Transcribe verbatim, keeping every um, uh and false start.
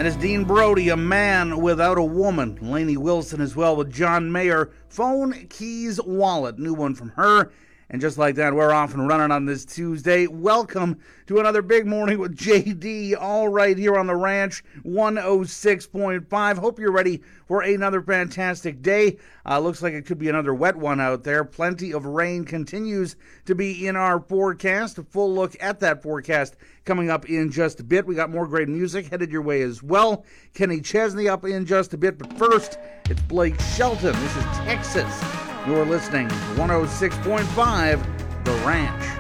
And it's Dean Brody, A Man Without a Woman. Lainey Wilson as well with John Mayer, Phone, Keys, Wallet. New one from her. And just like that, we're off and running on this Tuesday. Welcome to another big morning with J D, all right here on the ranch, one oh six point five. Hope you're ready for another fantastic day. Uh, looks like it could be another wet one out there. Plenty of rain continues to be in our forecast. A full look at that forecast coming up in just a bit. We got more great music headed your way as well. Kenny Chesney up in just a bit. But first, it's Blake Shelton. This is Texas. You're listening to one oh six point five, The Ranch.